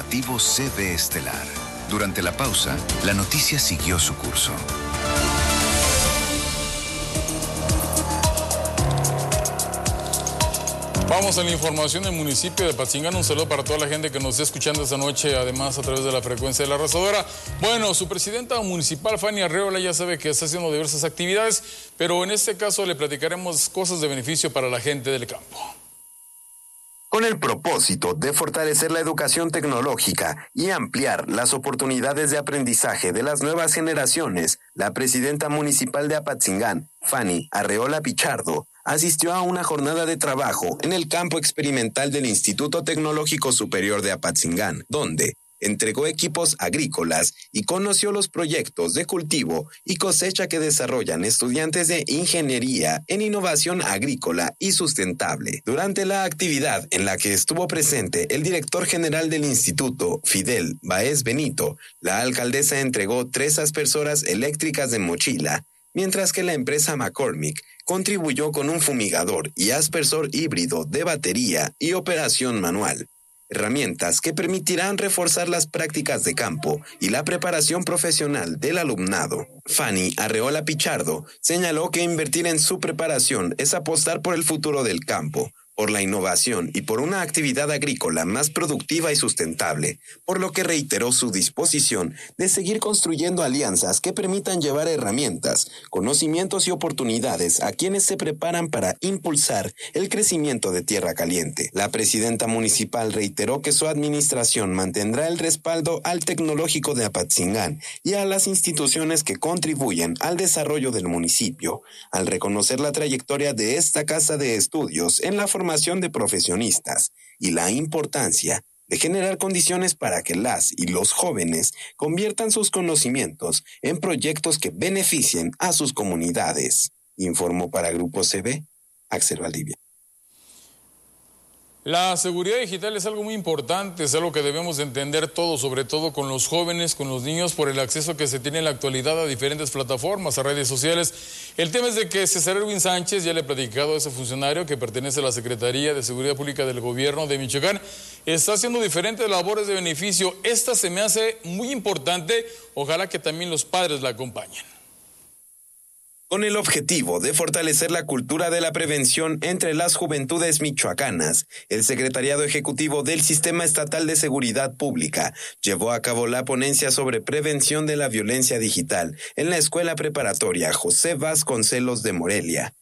informativo CB Estelar. Durante la pausa, la noticia siguió su curso. Vamos a la información del municipio de Apatzingán. Un saludo para toda la gente que nos está escuchando esta noche, además a través de la frecuencia de la Arrasadora. Bueno, su presidenta municipal, Fanny Arreola, ya sabe que está haciendo diversas actividades, pero en este caso le platicaremos cosas de beneficio para la gente del campo. Con el propósito de fortalecer la educación tecnológica y ampliar las oportunidades de aprendizaje de las nuevas generaciones, la presidenta municipal de Apatzingán, Fanny Arreola Pichardo, asistió a una jornada de trabajo en el campo experimental del Instituto Tecnológico Superior de Apatzingán, donde entregó equipos agrícolas y conoció los proyectos de cultivo y cosecha que desarrollan estudiantes de Ingeniería en Innovación Agrícola y Sustentable. Durante la actividad en la que estuvo presente el director general del instituto, Fidel Baez Benito, la alcaldesa entregó 3 aspersoras eléctricas de mochila, mientras que la empresa McCormick contribuyó con un fumigador y aspersor híbrido de batería y operación manual. Herramientas que permitirán reforzar las prácticas de campo y la preparación profesional del alumnado. Fanny Arreola Pichardo señaló que invertir en su preparación es apostar por el futuro del campo, por la innovación y por una actividad agrícola más productiva y sustentable, por lo que reiteró su disposición de seguir construyendo alianzas que permitan llevar herramientas, conocimientos y oportunidades a quienes se preparan para impulsar el crecimiento de Tierra Caliente. La presidenta municipal reiteró que su administración mantendrá el respaldo al Tecnológico de Apatzingán y a las instituciones que contribuyen al desarrollo del municipio, al reconocer la trayectoria de esta casa de estudios en la formación de profesionistas y la importancia de generar condiciones para que las y los jóvenes conviertan sus conocimientos en proyectos que beneficien a sus comunidades. Informó para Grupo CB, Axel Valdivia. La seguridad digital es algo muy importante, es algo que debemos entender todos, sobre todo con los jóvenes, con los niños, por el acceso que se tiene en la actualidad a diferentes plataformas, a redes sociales. El tema es de que César Erwin Sánchez, ya le he platicado a ese funcionario que pertenece a la Secretaría de Seguridad Pública del Gobierno de Michoacán, está haciendo diferentes labores de beneficio. Esta se me hace muy importante, ojalá que también los padres la acompañen. Con el objetivo de fortalecer la cultura de la prevención entre las juventudes michoacanas, el Secretariado Ejecutivo del Sistema Estatal de Seguridad Pública llevó a cabo la ponencia sobre prevención de la violencia digital en la Escuela Preparatoria José Vasconcelos de Morelia.